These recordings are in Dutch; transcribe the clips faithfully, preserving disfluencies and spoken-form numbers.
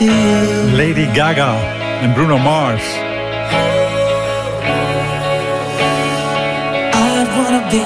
to you. Lady Gaga en Bruno Mars. I wanna be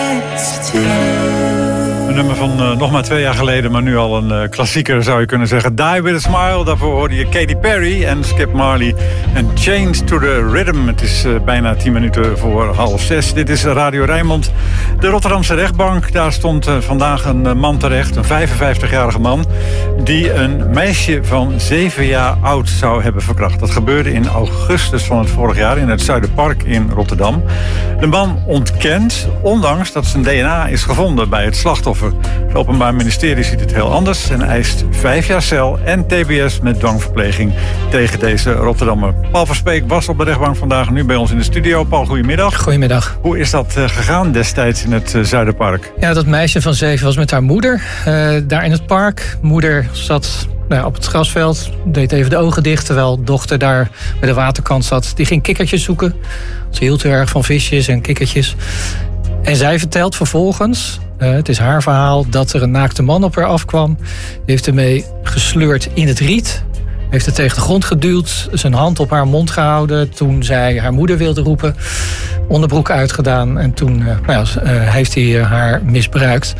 next to you. Een nummer van uh, nog maar twee jaar geleden, maar nu al een uh, klassieker zou je kunnen zeggen. Die With A Smile, daarvoor hoorde je Katy Perry en Skip Marley. En Chained to the Rhythm. Het is uh, bijna tien minuten voor half zes. Dit is Radio Rijnmond. De Rotterdamse rechtbank, daar stond uh, vandaag een uh, man terecht. Een vijfenvijftigjarige man die een meisje van zeven jaar oud zou hebben verkracht. Dat gebeurde in augustus van het vorig jaar in het Zuiderpark in Rotterdam. De man ontkent, ondanks dat zijn D N A is gevonden bij het slachtoffer. Het Openbaar Ministerie ziet het heel anders en eist vijf jaar cel en T B S met dwangverpleging tegen deze Rotterdammer. Paul Verspeek was op de rechtbank vandaag, nu bij ons in de studio. Paul, goedemiddag. Goedemiddag. Hoe is dat uh, gegaan destijds in het uh, Zuiderpark? Ja, dat meisje van zeven was met haar moeder uh, daar in het park. Moeder zat nou, op het grasveld, deed even de ogen dicht, terwijl dochter daar bij de waterkant zat. Die ging kikkertjes zoeken. Ze hield heel erg van visjes en kikkertjes. En zij vertelt vervolgens, uh, het is haar verhaal, dat er een naakte man op haar afkwam. Die heeft ermee gesleurd in het riet. Heeft het tegen de grond geduwd, zijn hand op haar mond gehouden toen zij haar moeder wilde roepen. Onderbroek uitgedaan en toen uh, nou ja, uh, heeft hij uh, haar misbruikt.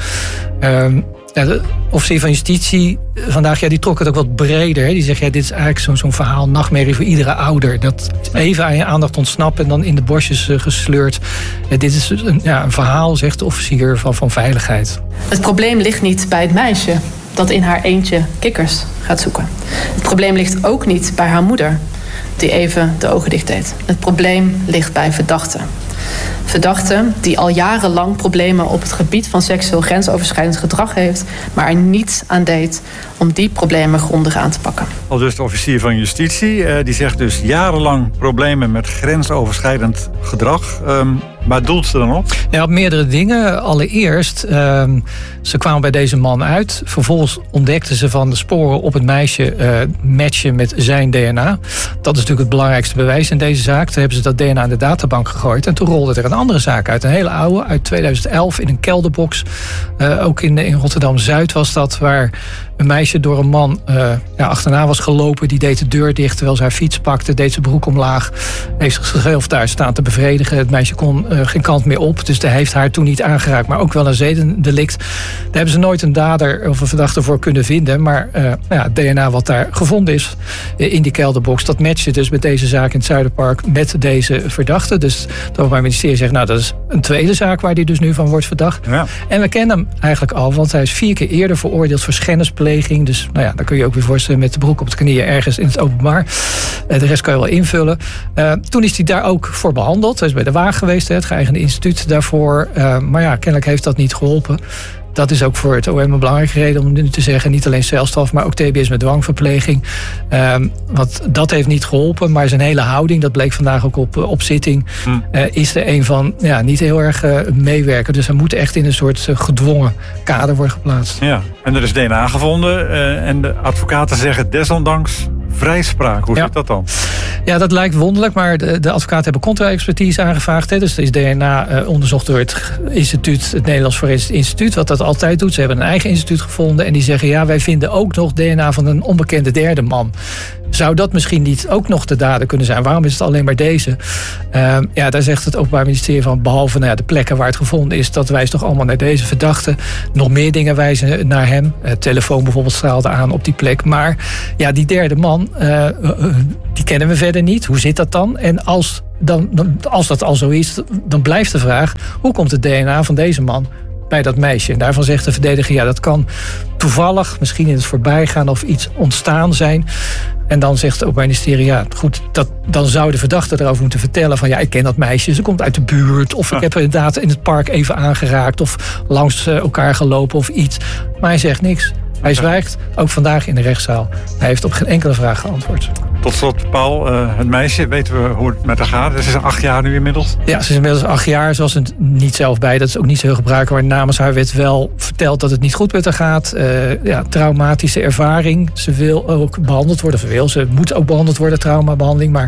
Um, ja, de officier van justitie vandaag, ja, die trok het ook wat breder. Hè. Die zegt, ja, dit is eigenlijk zo'n zo'n verhaal, nachtmerrie voor iedere ouder. Dat even aan je aandacht ontsnapt en dan in de bosjes uh, gesleurd. Ja, dit is een, ja, een verhaal, zegt de officier van, van veiligheid. Het probleem ligt niet bij het meisje dat in haar eentje kikkers gaat zoeken. Het probleem ligt ook niet bij haar moeder, die even de ogen dicht deed. Het probleem ligt bij verdachten. Verdachte die al jarenlang problemen op het gebied van seksueel grensoverschrijdend gedrag heeft, maar er niets aan deed om die problemen grondig aan te pakken. Al dus de officier van justitie, eh, die zegt dus jarenlang problemen met grensoverschrijdend gedrag. Um, waar doelt ze dan op? Ja, op meerdere dingen. Allereerst, um, ze kwamen bij deze man uit. Vervolgens ontdekten ze van de sporen op het meisje uh, matchen met zijn D N A. Dat is natuurlijk het belangrijkste bewijs in deze zaak. Toen hebben ze dat D N A in de databank gegooid. En toen rolde er een andere zaak uit. Een hele oude, uit tweeduizend elf, in een kelderbox. Uh, ook in, in Rotterdam-Zuid was dat, waar een meisje door een man uh, ja, achterna was gelopen. Die deed de deur dicht terwijl ze haar fiets pakte. Deed zijn broek omlaag. Heeft zichzelf daar staan te bevredigen. Het meisje kon uh, geen kant meer op. Dus hij heeft haar toen niet aangeraakt. Maar ook wel een zedendelict. Daar hebben ze nooit een dader of een verdachte voor kunnen vinden. Maar uh, nou ja, het D N A wat daar gevonden is uh, in die kelderbox. Dat matchte dus met deze zaak in het Zuiderpark met deze verdachte. Dus het Openbaar Ministerie zegt, nou, dat is een tweede zaak waar hij dus nu van wordt verdacht. Ja. En we kennen hem eigenlijk al, want hij is vier keer eerder veroordeeld voor schennispleging. Dus nou ja, dan kun je ook weer voorstellen met de broek op de knieën ergens in het openbaar. Uh, de rest kan je wel invullen. Uh, toen is hij daar ook voor behandeld. Hij is bij de Waag geweest, hè, het geëigende instituut daarvoor. Uh, maar ja, kennelijk heeft dat niet geholpen. Dat is ook voor het O M een belangrijke reden om nu te zeggen, niet alleen celstraf, maar ook T B S met dwangverpleging. Um, want dat heeft niet geholpen, maar zijn hele houding, dat bleek vandaag ook op, op zitting, hmm. uh, is er een van ja, niet heel erg uh, meewerken. Dus hij moet echt in een soort uh, gedwongen kader worden geplaatst. Ja, en er is D N A gevonden uh, en de advocaten zeggen desondanks vrijspraak. Hoe ja. zit dat dan? Ja, dat lijkt wonderlijk, maar de, de advocaten hebben contra-expertise aangevraagd. Hè. Dus er is D N A uh, onderzocht door het instituut, het Nederlands Forensisch Instituut, wat dat altijd doet. Ze hebben een eigen instituut gevonden en die zeggen, ja, wij vinden ook nog D N A van een onbekende derde man. Zou dat misschien niet ook nog de dader kunnen zijn? Waarom is het alleen maar deze? Uh, ja, daar zegt het Openbaar Ministerie van, behalve nou ja, de plekken waar het gevonden is, dat wijst toch allemaal naar deze verdachte. Nog meer dingen wijzen naar hem. Uh, telefoon bijvoorbeeld straalde aan op die plek. Maar ja, die derde man, uh, uh, die kennen we verder niet. Hoe zit dat dan? En als, dan, dan, als dat al zo is, dan blijft de vraag, hoe komt het D N A van deze man bij dat meisje? En daarvan zegt de verdediger, ja, dat kan toevallig, misschien in het voorbijgaan of iets ontstaan zijn. En dan zegt het Openbaar Ministerie, ja, goed, dat, dan zou de verdachte erover moeten vertellen van, ja, ik ken dat meisje, ze komt uit de buurt, of ik heb haar inderdaad in het park even aangeraakt, of langs elkaar gelopen of iets. Maar hij zegt niks. Hij zwijgt, ook vandaag in de rechtszaal. Hij heeft op geen enkele vraag geantwoord. Tot slot, Paul, uh, het meisje, weten we hoe het met haar gaat? Ze is acht jaar nu inmiddels. Ja, ze is inmiddels acht jaar. Ze was er niet zelf bij. Dat is ook niet zo heel gebruikelijk. Maar namens haar werd wel verteld dat het niet goed met haar gaat. Uh, ja, traumatische ervaring. Ze wil ook behandeld worden. Of wil. Ze moet ook behandeld worden, traumabehandeling. Maar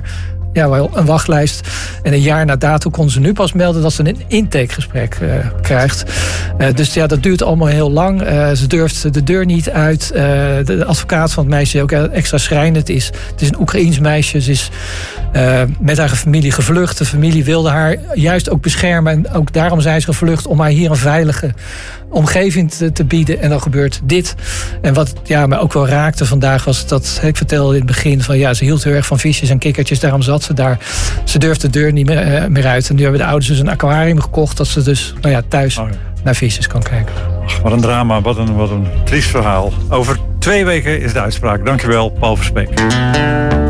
ja, wel een wachtlijst. En een jaar na dato kon ze nu pas melden dat ze een intakegesprek uh, krijgt. Uh, dus ja, dat duurt allemaal heel lang. Uh, ze durft de deur niet uit. Uh, de advocaat van het meisje ook extra schrijnend is. Het is een Oekraïens meisje. Ze is uh, met haar familie gevlucht. De familie wilde haar juist ook beschermen. En ook daarom zijn ze gevlucht om haar hier een veilige omgeving te, te bieden. En dan gebeurt dit. En wat ja, me ook wel raakte vandaag was dat, ik vertelde in het begin van ja, ze hield heel erg van visjes en kikkertjes. Daarom zat ze daar. Ze durfde de deur niet meer, uh, meer uit. En nu hebben de ouders dus een aquarium gekocht dat ze dus nou ja, thuis oh ja. naar visjes kan kijken. Ach, wat een drama, wat een, wat een triest verhaal. Over twee weken is de uitspraak. Dankjewel, Paul Verspeek.